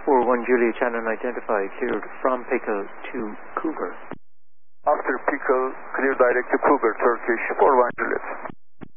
41 Juliet, channel identified, cleared from Pickle to Cougar. After Pickle, clear direct to Cougar, Turkish 41 Juliet.